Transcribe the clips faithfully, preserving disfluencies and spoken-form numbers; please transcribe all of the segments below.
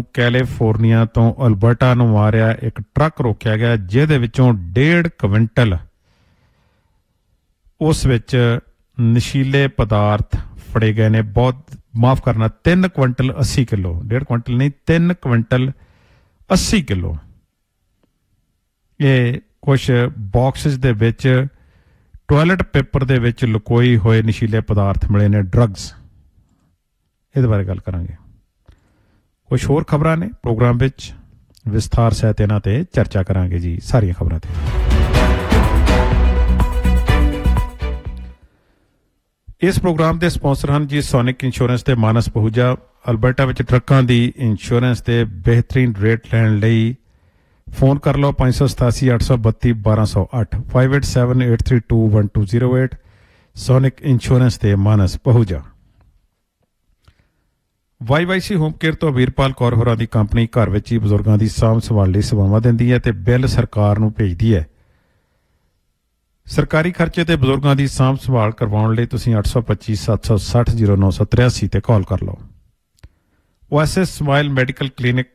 California ਤੋਂ Alberta ਨੂੰ ਆ ਰਿਹਾ ਇੱਕ ਟਰੱਕ ਰੋਕਿਆ ਗਿਆ, ਜਿਹਦੇ ਵਿੱਚੋਂ ਡੇਢ ਕੁਇੰਟਲ ਉਸ ਵਿੱਚ ਨਸ਼ੀਲੇ ਪਦਾਰਥ ਫੜੇ ਗਏ ਨੇ। ਬਹੁਤ ਮਾਫ ਕਰਨਾ, ਤਿੰਨ ਕੁਇੰਟਲ ਅੱਸੀ ਕਿਲੋ, ਡੇਢ ਕੁਇੰਟਲ ਨਹੀਂ, ਤਿੰਨ ਕੁਇੰਟਲ ਅੱਸੀ ਕਿਲੋ ਇਹ ਕੁਛ ਬਾਕਸਿਸ ਦੇ ਵਿੱਚ ਟੋਇਲਟ ਪੇਪਰ ਦੇ ਵਿੱਚ ਲੁਕੋਏ ਹੋਏ ਨਸ਼ੀਲੇ ਪਦਾਰਥ ਮਿਲੇ ਨੇ, ਡਰੱਗਸ। ਇਹਦੇ ਬਾਰੇ ਗੱਲ ਕਰਾਂਗੇ। ਕੁਛ ਹੋਰ ਖਬਰਾਂ ਨੇ ਪ੍ਰੋਗਰਾਮ ਵਿੱਚ, ਵਿਸਥਾਰ ਸਹਿਤ ਇਹਨਾਂ ਤੇ ਚਰਚਾ ਕਰਾਂਗੇ ਜੀ, ਸਾਰੀਆਂ ਖਬਰਾਂ ਤੇ। ਇਸ ਪ੍ਰੋਗਰਾਮ ਦੇ ਸਪਾਂਸਰ ਹਨ ਜੀ ਸੋਨਿਕ ਇੰਸ਼ੋਰੈਂਸ ਤੇ ਮਾਨਸ ਪਹੂਜਾ। ਅਲਬਰਟਾ ਵਿੱਚ ਟਰੱਕਾਂ ਦੀ ਇੰਸ਼ੋਰੈਂਸ ਦੇ ਬਿਹਤਰੀਨ ਰੇਟ ਲੈਣ ਲਈ ਫੋਨ ਕਰ ਲਓ ਪੰਜ ਸੌ ਸਤਾਸੀ ਅੱਠ ਸੌ ਬੱਤੀ ਬਾਰਾਂ ਸੌ ਅੱਠ five eight seven eight three two one two zero eight. Sonic insurance ਤੇ ਮਾਨਸ ਪਹੂਜਾ। Why Y C home care ਤੋਂ ਵੀਰਪਾਲ ਕੌਰ ਹੋਰਾਂ ਦੀ ਕੰਪਨੀ ਘਰ ਵਿੱਚ ਹੀ ਬਜ਼ੁਰਗਾਂ ਦੀ ਸਾਂਭ ਸੰਭਾਲ ਲਈ ਸੇਵਾਵਾਂ ਦਿੰਦੀ ਹੈ ਤੇ ਬਿੱਲ ਸਰਕਾਰ ਨੂੰ ਭੇਜਦੀ ਹੈ। ਸਰਕਾਰੀ ਖਰਚੇ ਤੇ ਬਜ਼ੁਰਗਾਂ ਦੀ ਸਾਂਭ ਸੰਭਾਲ ਕਰਵਾਉਣ ਲਈ ਤੁਸੀਂ ਅੱਠ ਸੌ ਪੱਚੀ ਸੱਤ ਸੌ ਸੱਠ ਜ਼ੀਰੋ ਨੌ ਸੌ ਤਰਿਆਸੀ ਤੇ ਕਾਲ ਕਰ ਲਓ। ਓਐਸਐਸ ਸਮਾਈਲ ਮੈਡੀਕਲ ਕਲੀਨਿਕ,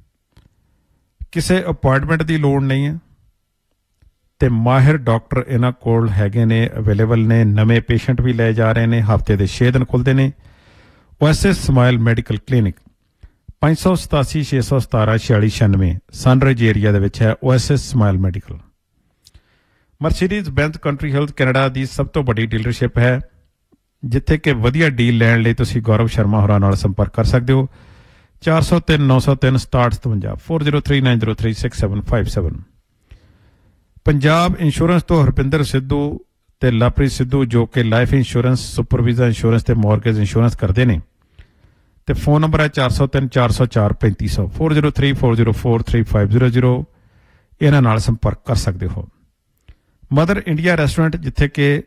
ਕਿਸੇ ਅਪਾਇੰਟਮੈਂਟ ਦੀ ਲੋੜ ਨਹੀਂ ਹੈ ਤੇ ਮਾਹਿਰ ਡਾਕਟਰ ਇਹਨਾਂ ਕੋਲ ਹੈਗੇ ਨੇ, ਅਵੇਲੇਬਲ ਨੇ। ਨਵੇਂ ਪੇਸ਼ੈਂਟ ਵੀ ਲੈ ਜਾ ਰਹੇ ਨੇ, ਹਫ਼ਤੇ ਦੇ ਛੇ ਦਿਨ ਖੁੱਲ੍ਹਦੇ ਨੇ। ਓਐਸਐਸ ਸਮਾਈਲ ਮੈਡੀਕਲ ਕਲੀਨਿਕ ਪੰਜ ਸੌ ਸਤਾਸੀ ਛੇ ਸੌ ਸਤਾਰਾਂ ਛਿਆਲੀ ਛਿਆਨਵੇਂ ਸਨਰਾਈਜ਼ ਏਰੀਆ ਦੇ ਵਿੱਚ ਹੈ OSS smile medical. Mercedes ਬੈਂਜ਼ country health Canada ਦੀ ਸਭ ਤੋਂ ਵੱਡੀ ਡੀਲਰਸ਼ਿਪ ਹੈ, ਜਿੱਥੇ ਕਿ ਵਧੀਆ ਡੀਲ ਲੈਣ ਲਈ ਤੁਸੀਂ ਗੌਰਵ ਸ਼ਰਮਾ ਹੋਰਾਂ ਨਾਲ ਸੰਪਰਕ ਕਰ ਸਕਦੇ ਹੋ। ਚਾਰ ਸੌ ਤਿੰਨ ਨੌ ਸੌ ਤਿੰਨ ਸਤਾਹਠ ਸਤਵੰਜਾ four zero three nine zero three six seven five seven. Punjab insurance ਤੋਂ ਹਰਪਿੰਦਰ ਸਿੱਧੂ ਤੇ ਲਵਪ੍ਰੀਤ ਸਿੱਧੂ, ਜੋ ਕਿ ਲਾਈਫ ਇੰਸ਼ੋਰੈਂਸ, ਸੁਪਰਵੀਜ਼ਾ ਇੰਸ਼ੋਰੈਂਸ ਤੇ ਮੌਰਗੇਜ ਇੰਸ਼ੋਰੈਂਸ ਕਰਦੇ ਨੇ, ਤੇ ਫੋਨ ਨੰਬਰ ਹੈ ਚਾਰ ਸੌ ਤਿੰਨ ਚਾਰ ਸੌ ਚਾਰ ਪੈਂਤੀ ਸੌ four zero three four zero four three five zero zero. ਇਹਨਾਂ ਨਾਲ ਸੰਪਰਕ ਕਰ ਸਕਦੇ ਹੋ। ਮਦਰ ਇੰਡੀਆ ਰੈਸਟੋਰੈਂਟ, ਜਿੱਥੇ ਕਿ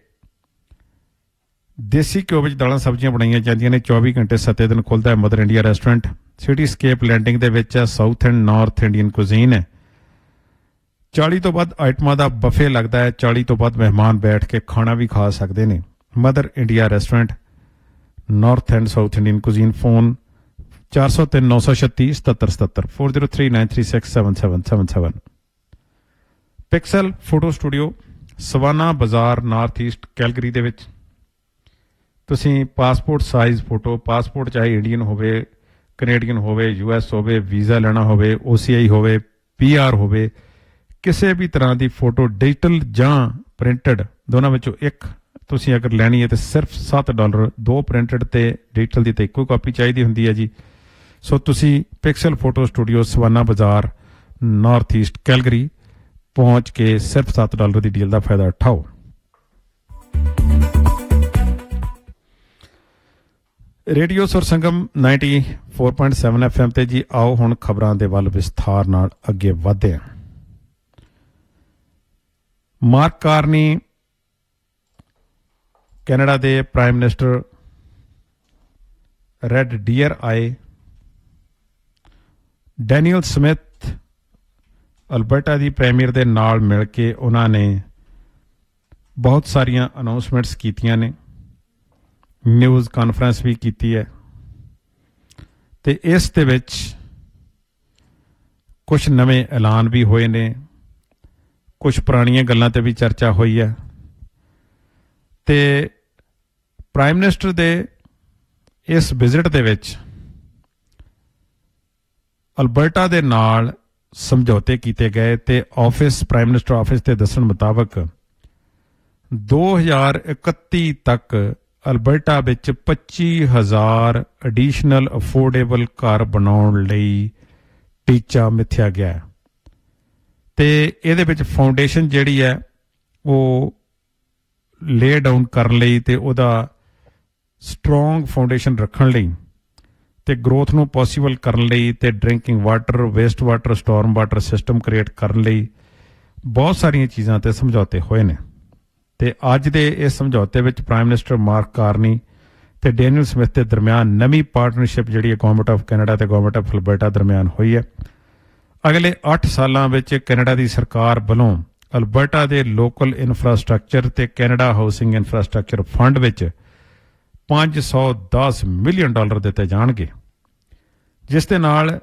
ਦੇਸੀ ਘਿਓ ਵਿੱਚ ਦਾਲਾਂ ਸਬਜ਼ੀਆਂ ਬਣਾਈਆਂ ਜਾਂਦੀਆਂ ਨੇ, ਚੌਵੀ ਘੰਟੇ ਸੱਤੇ ਦਿਨ ਖੁੱਲ੍ਹਦਾ ਹੈ mother India restaurant. City scape landing ਦੇ ਵਿੱਚ ਹੈ, south and north Indian cuisine ਹੈ। ਚਾਲੀ ਤੋਂ ਵੱਧ ਆਈਟਮਾਂ ਦਾ ਬਫੇ ਲੱਗਦਾ ਹੈ, ਚਾਲੀ ਤੋਂ ਵੱਧ ਮਹਿਮਾਨ ਬੈਠ ਕੇ ਖਾਣਾ ਵੀ ਖਾ ਸਕਦੇ ਨੇ। Mother India restaurant, north and south Indian cuisine. Phone ਚਾਰ ਸੌ ਤਿੰਨ ਨੌ ਸੌ ਛੱਤੀ ਸਤੱਤਰ ਸਤੱਤਰ four zero three nine three six seven seven seven seven. Pixel photo studio, savanna ਬਾਜ਼ਾਰ, ਨਾਰਥ ਈਸਟ ਕੈਲਗਰੀ ਦੇ ਵਿੱਚ। ਤੁਸੀਂ ਪਾਸਪੋਰਟ ਸਾਈਜ਼ ਫੋਟੋ, ਪਾਸਪੋਰਟ ਚਾਹੇ ਇੰਡੀਅਨ ਹੋਵੇ, ਕੈਨੇਡੀਅਨ ਹੋਵੇ, ਯੂ ਐਸ ਹੋਵੇ, ਵੀਜ਼ਾ ਲੈਣਾ ਹੋਵੇ, ਓ ਸੀ ਆਈ ਹੋਵੇ, ਪੀ ਆਰ ਹੋਵੇ, ਕਿਸੇ ਵੀ ਤਰ੍ਹਾਂ ਦੀ ਫੋਟੋ ਡਿਜੀਟਲ ਜਾਂ ਪ੍ਰਿੰਟਡ, ਦੋਨਾਂ ਵਿੱਚੋਂ ਇੱਕ ਤੁਸੀਂ ਅਗਰ ਲੈਣੀ ਹੈ ਤਾਂ ਸਿਰਫ ਸੱਤ ਡਾਲਰ। ਦੋ ਪ੍ਰਿੰਟਡ ਤੇ ਡਿਜੀਟਲ ਦੀ ਤਾਂ ਇੱਕੋ ਕਾਪੀ ਚਾਹੀਦੀ ਹੁੰਦੀ ਹੈ ਜੀ। ਸੋ ਤੁਸੀਂ ਪਿਕਸਲ ਫੋਟੋ ਸਟੂਡੀਓ, ਸਵਾਨਾ ਬਾਜ਼ਾਰ, ਨਾਰਥ ਈਸਟ ਕੈਲਗਰੀ ਪਹੁੰਚ ਕੇ ਸਿਰਫ ਸੱਤ ਡਾਲਰ ਦੀ ਡੀਲ ਦਾ ਫਾਇਦਾ ਉਠਾਓ। ਰੇਡੀਓ ਸੁਰ ਸੰਗਮ ninety four point seven F M ਤੇ ਜੀ। ਆਓ ਹੁਣ ਖਬਰਾਂ ਦੇ ਵੱਲ ਵਿਸਥਾਰ ਨਾਲ ਅੱਗੇ ਵਧਦੇ ਹਾਂ। ਮਾਰਕ ਕਾਰਨੀ ਕੈਨੇਡਾ ਦੇ ਪ੍ਰਾਈਮ ਮਿਨਿਸਟਰ ਰੈਡ ਡੀਅਰ ਆਏ। ਡੈਨੀਅਲ ਸਮਿਥ ਅਲਬਰਟਾ ਦੀ ਪ੍ਰੀਮੀਅਰ ਦੇ ਨਾਲ ਮਿਲ ਕੇ ਉਹਨਾਂ ਨੇ ਬਹੁਤ ਸਾਰੀਆਂ ਅਨਾਊਂਸਮੈਂਟਸ ਕੀਤੀਆਂ ਨੇ, ਨਿਊਜ਼ ਕਾਨਫਰੰਸ ਵੀ ਕੀਤੀ ਹੈ, ਤੇ ਇਸ ਦੇ ਵਿੱਚ ਕੁਛ ਨਵੇਂ ਐਲਾਨ ਵੀ ਹੋਏ ਨੇ, ਕੁਛ ਪੁਰਾਣੀਆਂ ਗੱਲਾਂ ਤੇ ਵੀ ਚਰਚਾ ਹੋਈ ਹੈ। ਤੇ ਪ੍ਰਾਈਮ ਮਿਨਿਸਟਰ ਦੇ ਇਸ ਵਿਜ਼ਿਟ ਦੇ ਵਿੱਚ ਅਲਬਰਟਾ ਦੇ ਨਾਲ ਸਮਝੌਤੇ ਕੀਤੇ ਗਏ ਤੇ ਆਫਿਸ, ਪ੍ਰਾਈਮ ਮਿਨਿਸਟਰ ਆਫਿਸ ਦੇ ਦੱਸਣ ਮੁਤਾਬਕ ਦੋ ਹਜ਼ਾਰ ਇਕੱਤੀ ਤੱਕ ਅਲਬਰਟਾ ਵਿੱਚ ਪੱਚੀ ਹਜ਼ਾਰ ਐਡੀਸ਼ਨਲ ਅਫੋਰਡੇਬਲ ਘਰ ਬਣਾਉਣ ਲਈ ਟੀਚਾ ਮਿਥਿਆ ਗਿਆ। ਤੇ ਇਹਦੇ ਵਿੱਚ ਫਾਊਂਡੇਸ਼ਨ ਜਿਹੜੀ ਹੈ ਉਹ ਲੇ ਡਾਊਨ ਕਰਨ ਲਈ ਤੇ ਉਹਦਾ ਸਟਰੋਂਗ ਫਾਊਂਡੇਸ਼ਨ ਰੱਖਣ ਲਈ ਤੇ ਗਰੋਥ ਨੂੰ ਪੋਸੀਬਲ ਕਰਨ ਲਈ ਤੇ drinking water, waste water, storm water system create ਕਰਨ ਲਈ ਬਹੁਤ ਸਾਰੀਆਂ ਚੀਜ਼ਾਂ ਤੇ ਸਮਝੌਤੇ ਹੋਏ ਨੇ। ਤੇ ਅੱਜ ਦੇ ਇਸ ਸਮਝੌਤੇ ਵਿੱਚ ਪ੍ਰਾਈਮ ਮਿਨਿਸਟਰ ਮਾਰਕ ਕਾਰਨੀ ਤੇ ਡੈਨੀਅਲ ਸਮਿਥ ਦੇ ਦਰਮਿਆਨ ਨਵੀਂ ਪਾਰਟਨਰਸ਼ਿਪ ਜਿਹੜੀ ਹੈ ਗੌਰਮੈਂਟ ਆਫ ਕੈਨੇਡਾ ਤੇ ਗੌਰਮੈਂਟ ਆਫ ਅਲਬਰਟਾ ਦਰਮਿਆਨ ਹੋਈ ਹੈ। ਅਗਲੇ ਅੱਠ ਸਾਲਾਂ ਵਿੱਚ ਕੈਨੇਡਾ ਦੀ ਸਰਕਾਰ ਵੱਲੋਂ ਅਲਬਰਟਾ ਦੇ ਲੋਕਲ ਇਨਫਰਾਸਟਰਕਚਰ ਤੇ ਕੈਨੇਡਾ ਹਾਊਸਿੰਗ ਇਨਫਰਾਸਟਰਕਚਰ ਫੰਡ ਵਿੱਚ ਪੰਜ ਸੌ ਦਸ ਮਿਲੀਅਨ ਡਾਲਰ ਦਿੱਤੇ ਜਾਣਗੇ, ਜਿਸ ਦੇ ਨਾਲ